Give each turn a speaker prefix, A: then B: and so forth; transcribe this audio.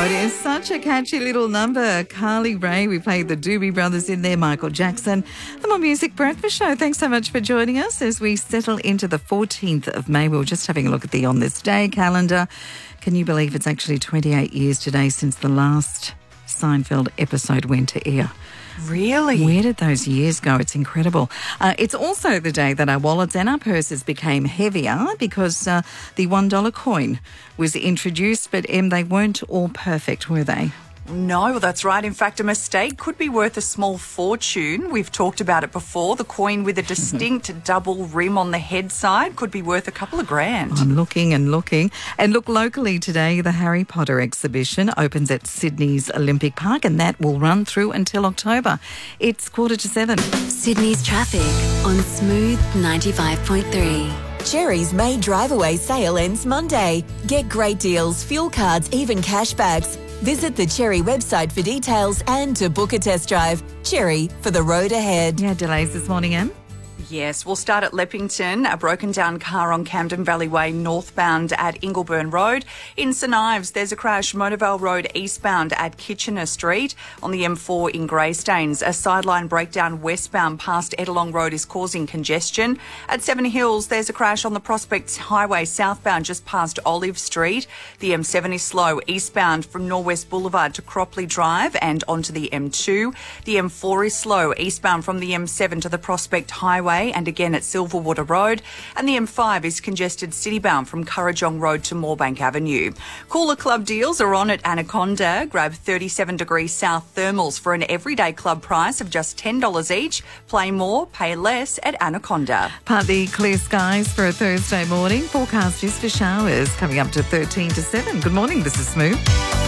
A: Oh, it is such a catchy little number. Carly Rae, we played the Doobie Brothers in there, Michael Jackson. The More Music Breakfast Show. Thanks so much for joining us as we settle into the 14th of May. We were just having a look at the On This Day calendar. Can you believe it's actually 28 years today since the last Seinfeld episode went to air?
B: Really?
A: Where did those years go? It's incredible. It's also the day that our wallets and our purses became heavier because the $1 coin was introduced, but they weren't all perfect, were they?
B: No, well, that's right. In fact, a mistake could be worth a small fortune. We've talked about it before. The coin with a distinct double rim on the head side could be worth a couple of grand.
A: I'm looking and looking. And look, locally today, the Harry Potter exhibition opens at Sydney's Olympic Park, and that will run through until October. It's 6:45.
C: Sydney's traffic on Smooth 95.3.
D: Cherry's May drive-away sale ends Monday. Get great deals, fuel cards, even cashbacks. Visit the Cherry website for details and to book a test drive. Cherry, for the road ahead.
A: Yeah, delays this morning, Em?
B: Yes, we'll start at Leppington. A broken down car on Camden Valley Way northbound at Ingleburn Road. In St Ives, there's a crash Motorvale Road eastbound at Kitchener Street. On the M4 in Greystanes, a sideline breakdown westbound past Edelong Road is causing congestion. At Seven Hills, there's a crash on the Prospect Highway southbound just past Olive Street. The M7 is slow eastbound from Norwest Boulevard to Cropley Drive and onto the M2. The M4 is slow eastbound from the M7 to the Prospect Highway and again at Silverwater Road, and the M5 is congested citybound from Currajong Road to Moorebank Avenue. Cooler club deals are on at Anaconda. Grab 37-degree south thermals for an everyday club price of just $10 each. Play more, pay less at Anaconda.
A: Partly clear skies for a Thursday morning. Forecast is for showers coming up to 13 to 7. Good morning, this is Smooth.